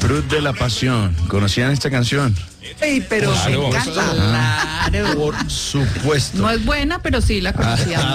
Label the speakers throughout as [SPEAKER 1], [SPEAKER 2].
[SPEAKER 1] Fruit de la Pasión. ¿Conocían esta canción?
[SPEAKER 2] Ey, pero
[SPEAKER 3] Claro,
[SPEAKER 2] me encanta. Claro.
[SPEAKER 1] Por supuesto.
[SPEAKER 4] No es buena, pero sí la conocíamos.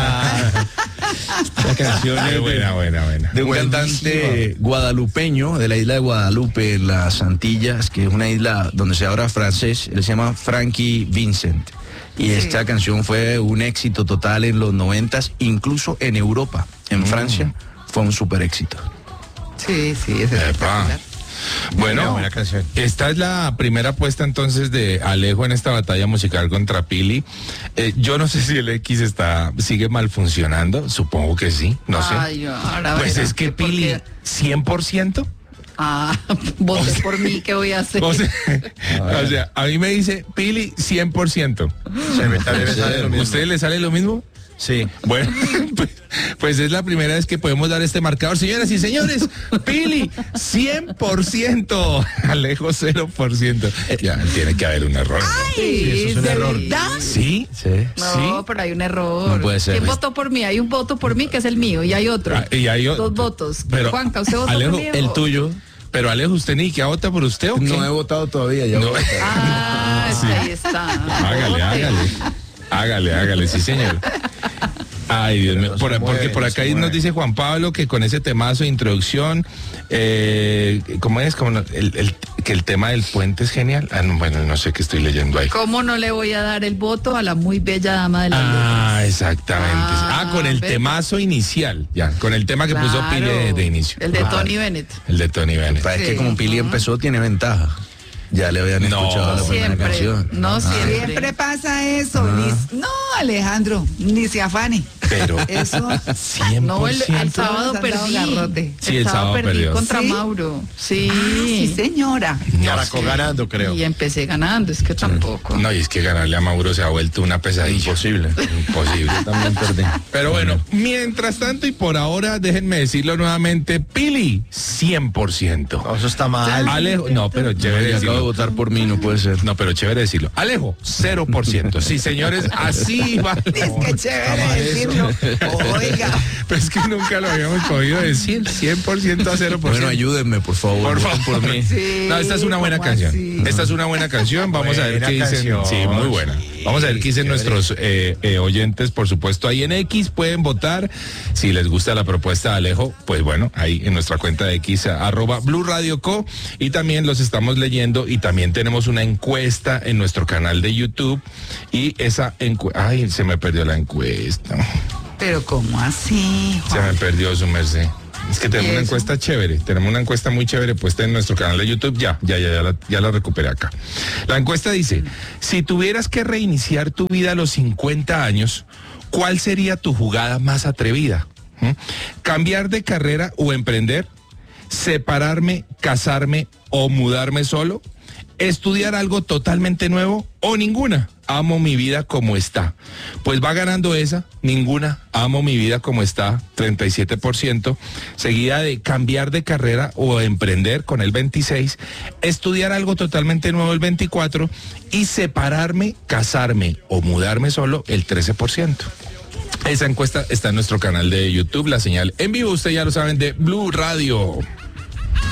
[SPEAKER 1] La canción es
[SPEAKER 3] buena.
[SPEAKER 1] de un cantante guadalupeño de la isla de Guadalupe, en las Antillas, que es una isla donde se habla francés. Él se llama Frankie Vincent. Y esta canción fue un éxito total en los 90s, incluso en Europa. En Francia fue un super éxito.
[SPEAKER 2] Sí, es espectacular.
[SPEAKER 3] Bueno,
[SPEAKER 1] Buena canción.
[SPEAKER 3] esta es la primera apuesta entonces de Alejo en esta batalla musical contra Pili. Yo no sé si el X sigue mal funcionando, supongo que sí, no sé.
[SPEAKER 4] Ay, ahora
[SPEAKER 3] Pues
[SPEAKER 4] verá,
[SPEAKER 3] es que
[SPEAKER 4] ¿por
[SPEAKER 3] Pili,
[SPEAKER 4] qué?
[SPEAKER 3] 100%.
[SPEAKER 4] Voté por mí, ¿qué voy a hacer?
[SPEAKER 3] O sea, a mí me dice Pili 100%. ¿Usted le sale lo mismo?
[SPEAKER 1] Sí.
[SPEAKER 3] Bueno, pues es la primera vez que podemos dar este marcador. Señoras y señores, Pili, 100%. Alejo, 0%. Ya, tiene que haber un error.
[SPEAKER 2] Sí,
[SPEAKER 1] eso es un
[SPEAKER 2] ¿de
[SPEAKER 1] error.
[SPEAKER 2] verdad?
[SPEAKER 3] ¿Sí?
[SPEAKER 1] Sí.
[SPEAKER 4] No, pero hay un error.
[SPEAKER 1] No puede ser.
[SPEAKER 4] ¿Quién votó por mí? Hay un voto por mí que es el mío y hay otro.
[SPEAKER 3] Y hay
[SPEAKER 4] Dos votos.
[SPEAKER 3] Pero,
[SPEAKER 4] Juanca, ¿usted votó
[SPEAKER 3] Alejo,
[SPEAKER 4] por mí?
[SPEAKER 1] El tuyo.
[SPEAKER 3] Pero Alejo, ¿usted ni que vota por usted o qué?
[SPEAKER 1] No he votado todavía, ya
[SPEAKER 3] No.
[SPEAKER 1] voy a votar.
[SPEAKER 4] Ahí está.
[SPEAKER 3] Hágale, sí señor. Ay, Dios mío, porque por acá nos dice Juan Pablo que con ese temazo de introducción, ¿cómo es? Que el tema del puente es genial. Bueno, no sé qué estoy leyendo ahí.
[SPEAKER 4] ¿Cómo no le voy a dar el voto a la muy bella dama de la luna?
[SPEAKER 3] Exactamente. Con el
[SPEAKER 4] ¿ves?
[SPEAKER 3] temazo inicial, ya, con el tema que puso Pili de inicio.
[SPEAKER 4] El de Tony Bennett.
[SPEAKER 3] El de Tony Bennett.
[SPEAKER 1] Es que
[SPEAKER 4] Sí.
[SPEAKER 1] como Pili empezó, tiene ventaja. Ya le habían
[SPEAKER 3] No,
[SPEAKER 1] escuchado la primera
[SPEAKER 4] Siempre.
[SPEAKER 1] canción.
[SPEAKER 4] No siempre.
[SPEAKER 2] Siempre pasa eso. No, Alejandro, ni se afane.
[SPEAKER 3] Pero
[SPEAKER 2] Eso.
[SPEAKER 3] 100%.
[SPEAKER 4] No, el sábado
[SPEAKER 2] Todos han dado
[SPEAKER 4] perdí.
[SPEAKER 2] garrote.
[SPEAKER 3] Sí, el sábado
[SPEAKER 4] perdí
[SPEAKER 3] perdió.
[SPEAKER 4] contra
[SPEAKER 2] ¿Sí?
[SPEAKER 4] Mauro. Sí.
[SPEAKER 2] Sí, señora.
[SPEAKER 1] Y arrancó ganando, creo.
[SPEAKER 4] Y empecé ganando, es que tampoco.
[SPEAKER 3] No, y es que ganarle a Mauro se ha vuelto una pesadilla.
[SPEAKER 1] Imposible.
[SPEAKER 3] Imposible.
[SPEAKER 1] También perdí.
[SPEAKER 3] Pero bueno, mientras tanto y por ahora, déjenme decirlo nuevamente, Pili, 100%.
[SPEAKER 1] No, eso está mal.
[SPEAKER 3] Alejo, no, pero chévere
[SPEAKER 1] Acabo de
[SPEAKER 3] decirlo.
[SPEAKER 1] votar por mí, no puede ser.
[SPEAKER 3] No, pero chévere decirlo. Alejo, 0%. Sí, señores, así va.
[SPEAKER 2] Es que chévere decirlo. Oiga.
[SPEAKER 3] Pero es que nunca lo habíamos podido decir. 100% a 0%.
[SPEAKER 1] Bueno, ayúdenme, por favor.
[SPEAKER 3] Por
[SPEAKER 1] voten
[SPEAKER 3] favor.
[SPEAKER 1] por mí.
[SPEAKER 2] Sí,
[SPEAKER 3] No, esta es una buena
[SPEAKER 2] ¿cómo
[SPEAKER 3] canción.
[SPEAKER 2] así?
[SPEAKER 3] Esta es una buena canción. Vamos a ver
[SPEAKER 1] Buena
[SPEAKER 3] qué dicen.
[SPEAKER 1] canción,
[SPEAKER 3] Sí, muy buena. Vamos a ver qué dicen nuestros oyentes, por supuesto. Ahí en X pueden votar. Si les gusta la propuesta de Alejo, pues bueno, ahí en nuestra cuenta de X, @Blue Radio Co. Y también los estamos leyendo. Y también tenemos una encuesta en nuestro canal de YouTube. Y esa encuesta. Ay, se me perdió la encuesta.
[SPEAKER 2] Pero ¿cómo así,
[SPEAKER 3] Se
[SPEAKER 2] Juan?
[SPEAKER 3] me perdió su merced. Es que tenemos
[SPEAKER 4] ¿Y
[SPEAKER 3] una
[SPEAKER 4] eso?
[SPEAKER 3] encuesta chévere, tenemos una encuesta muy chévere puesta en nuestro canal de YouTube. Ya la recuperé acá. La encuesta dice, si tuvieras que reiniciar tu vida a los 50 años, ¿cuál sería tu jugada más atrevida? ¿Cambiar de carrera o emprender? ¿Separarme, casarme o mudarme solo? ¿Estudiar algo totalmente nuevo o ninguna? Amo mi vida como está. Pues va ganando esa, ninguna. Amo mi vida como está, 37%. Seguida de cambiar de carrera o emprender con el 26%. Estudiar algo totalmente nuevo el 24%. Y separarme, casarme o mudarme solo el 13%. Esa encuesta está en nuestro canal de YouTube, la señal en vivo, ustedes ya lo saben, de Blue Radio.